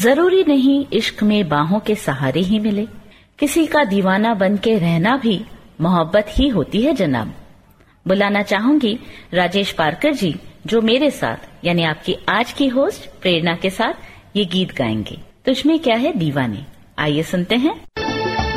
जरूरी नहीं इश्क में बाहों के सहारे ही मिले, किसी का दीवाना बन के रहना भी मोहब्बत ही होती है जनाब। बुलाना चाहूंगी राजेश पारकर जी, जो मेरे साथ यानी आपकी आज की होस्ट प्रेरणा के साथ ये गीत गाएंगे, तुझमें क्या है दीवाने। आइए सुनते हैं।